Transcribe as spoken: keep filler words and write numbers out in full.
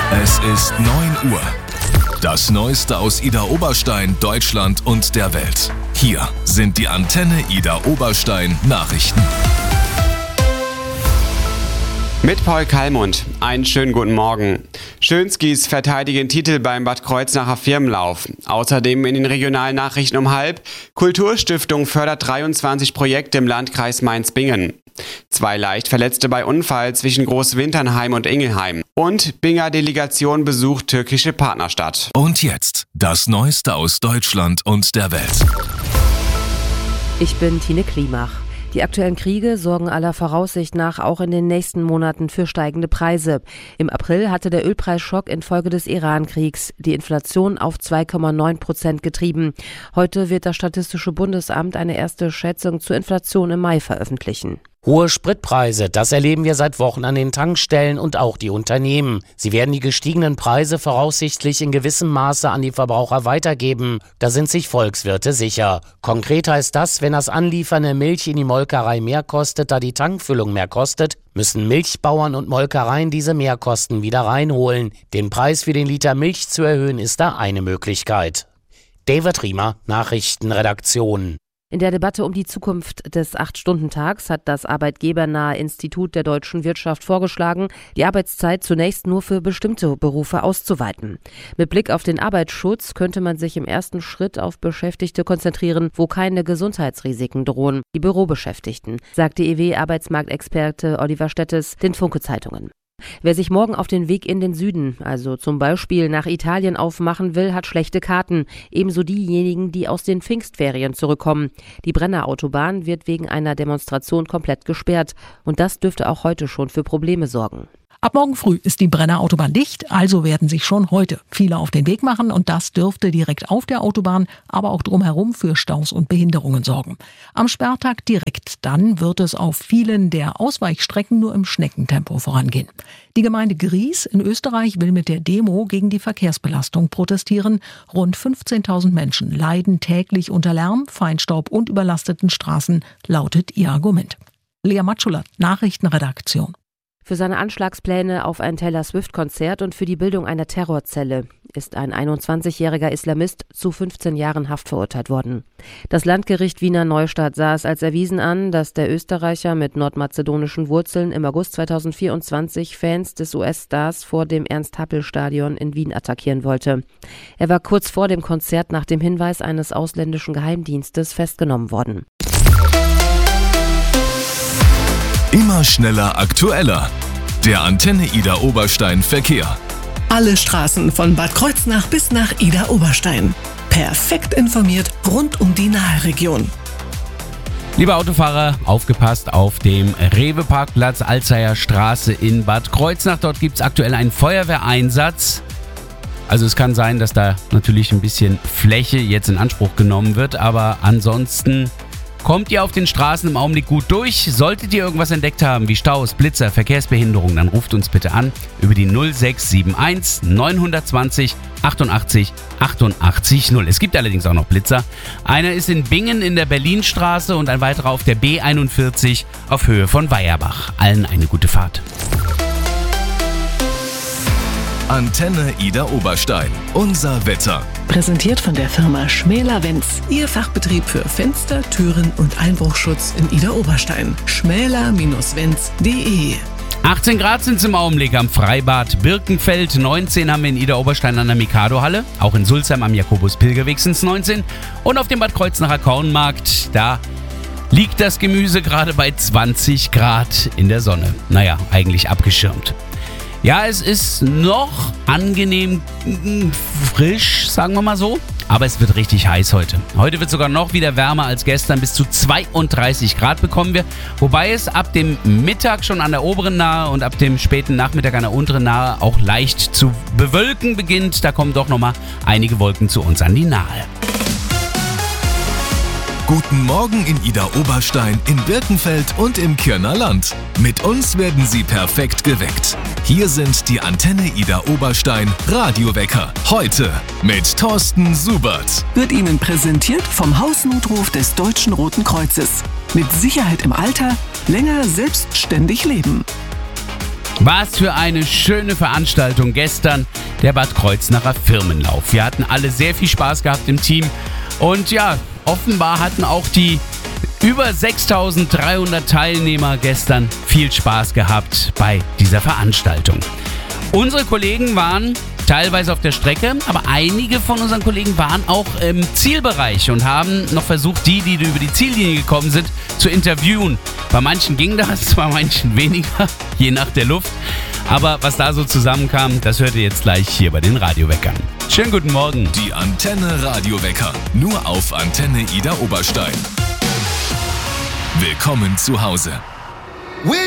Es ist neun Uhr. Das Neueste aus Idar Oberstein, Deutschland und der Welt. Hier sind die Antenne Idar Oberstein Nachrichten. Mit Paul Kallmund. Einen schönen guten Morgen. Schönskis verteidigen Titel beim Bad Kreuznacher Firmenlauf. Außerdem in den regionalen Nachrichten um halb. Kulturstiftung fördert dreiundzwanzig Projekte im Landkreis Mainz-Bingen. Zwei leicht Verletzte bei Unfall zwischen Großwinternheim und Ingelheim. Und Binger Delegation besucht türkische Partnerstadt. Und jetzt das Neueste aus Deutschland und der Welt. Ich bin Tine Klimach. Die aktuellen Kriege sorgen aller Voraussicht nach auch in den nächsten Monaten für steigende Preise. Im April hatte der Ölpreisschock infolge des Iran-Kriegs die Inflation auf zwei Komma neun Prozent getrieben. Heute wird das Statistische Bundesamt eine erste Schätzung zur Inflation im Mai veröffentlichen. Hohe Spritpreise, das erleben wir seit Wochen an den Tankstellen und auch die Unternehmen. Sie werden die gestiegenen Preise voraussichtlich in gewissem Maße an die Verbraucher weitergeben. Da sind sich Volkswirte sicher. Konkret heißt das, wenn das Anliefern der Milch in die Molkerei mehr kostet, da die Tankfüllung mehr kostet, müssen Milchbauern und Molkereien diese Mehrkosten wieder reinholen. Den Preis für den Liter Milch zu erhöhen, ist da eine Möglichkeit. David Riemer, Nachrichtenredaktion. In der Debatte um die Zukunft des Acht-Stunden-Tags hat das arbeitgebernahe Institut der deutschen Wirtschaft vorgeschlagen, die Arbeitszeit zunächst nur für bestimmte Berufe auszuweiten. Mit Blick auf den Arbeitsschutz könnte man sich im ersten Schritt auf Beschäftigte konzentrieren, wo keine Gesundheitsrisiken drohen, die Bürobeschäftigten, sagte E W-Arbeitsmarktexperte Oliver Stettes den Funke-Zeitungen. Wer sich morgen auf den Weg in den Süden, also zum Beispiel nach Italien, aufmachen will, hat schlechte Karten. Ebenso diejenigen, die aus den Pfingstferien zurückkommen. Die Brennerautobahn wird wegen einer Demonstration komplett gesperrt. Und das dürfte auch heute schon für Probleme sorgen. Ab morgen früh ist die Brennerautobahn dicht, also werden sich schon heute viele auf den Weg machen und das dürfte direkt auf der Autobahn, aber auch drumherum für Staus und Behinderungen sorgen. Am Sperrtag direkt dann wird es auf vielen der Ausweichstrecken nur im Schneckentempo vorangehen. Die Gemeinde Gries in Österreich will mit der Demo gegen die Verkehrsbelastung protestieren. Rund fünfzehntausend Menschen leiden täglich unter Lärm, Feinstaub und überlasteten Straßen, lautet ihr Argument. Lea Matschula, Nachrichtenredaktion. Für seine Anschlagspläne auf ein Taylor Swift-Konzert und für die Bildung einer Terrorzelle ist ein einundzwanzigjähriger Islamist zu fünfzehn Jahren Haft verurteilt worden. Das Landgericht Wiener Neustadt sah es als erwiesen an, dass der Österreicher mit nordmazedonischen Wurzeln im August zweitausendvierundzwanzig Fans des U S-Stars vor dem Ernst-Happel-Stadion in Wien attackieren wollte. Er war kurz vor dem Konzert nach dem Hinweis eines ausländischen Geheimdienstes festgenommen worden. Immer schneller, aktueller. Der Antenne Idar Oberstein Verkehr. Alle Straßen von Bad Kreuznach bis nach Idar Oberstein. Perfekt informiert rund um die Naheregion. Lieber Autofahrer, aufgepasst auf dem Rewe-Parkplatz Alzeyer Straße in Bad Kreuznach. Dort gibt es aktuell einen Feuerwehreinsatz. Also es kann sein, dass da natürlich ein bisschen Fläche jetzt in Anspruch genommen wird, aber ansonsten kommt ihr auf den Straßen im Augenblick gut durch? Solltet ihr irgendwas entdeckt haben, wie Staus, Blitzer, Verkehrsbehinderungen, dann ruft uns bitte an über die null sechs sieben eins neun zwei null achtundachtzig achtundachtzig null. Es gibt allerdings auch noch Blitzer. Einer ist in Bingen in der Berlinstraße und ein weiterer auf der B einundvierzig auf Höhe von Weierbach. Allen eine gute Fahrt. Antenne Idar Oberstein. Unser Wetter. Präsentiert von der Firma Schmäler-Wenz. Ihr Fachbetrieb für Fenster, Türen und Einbruchschutz in Idar Oberstein. schmäler Bindestrich wenz punkt de achtzehn Grad sind es im Augenblick am Freibad Birkenfeld. neunzehn haben wir in Idar Oberstein an der Mikado-Halle. Auch in Sulzheim am Jakobus-Pilgerweg sind es neunzehn. Und auf dem Bad Kreuznacher Kornmarkt, da liegt das Gemüse gerade bei zwanzig Grad in der Sonne. Naja, eigentlich abgeschirmt. Ja, es ist noch angenehm frisch, sagen wir mal so. Aber es wird richtig heiß heute. Heute wird sogar noch wieder wärmer als gestern. Bis zu zweiunddreißig Grad bekommen wir. Wobei es ab dem Mittag schon an der oberen Nahe und ab dem späten Nachmittag an der unteren Nahe auch leicht zu bewölken beginnt. Da kommen doch nochmal einige Wolken zu uns an die Nahe. Guten Morgen in Idar Oberstein, in Birkenfeld und im Kirner Land. Mit uns werden Sie perfekt geweckt. Hier sind die Antenne Idar Oberstein Radiowecker. Heute mit Thorsten Subert. Wird Ihnen präsentiert vom Hausnotruf des Deutschen Roten Kreuzes. Mit Sicherheit im Alter, länger selbstständig leben. Was für eine schöne Veranstaltung gestern, der Bad Kreuznacher Firmenlauf. Wir hatten alle sehr viel Spaß gehabt im Team und ja, offenbar hatten auch die über sechstausenddreihundert Teilnehmer gestern viel Spaß gehabt bei dieser Veranstaltung. Unsere Kollegen waren teilweise auf der Strecke, aber einige von unseren Kollegen waren auch im Zielbereich und haben noch versucht, die, die über die Ziellinie gekommen sind, zu interviewen. Bei manchen ging das, bei manchen weniger, je nach der Luft. Aber was da so zusammenkam, das hört ihr jetzt gleich hier bei den Radioweckern. Schönen guten Morgen. Die Antenne Radiowecker, nur auf Antenne Ida Oberstein. Willkommen zu Hause.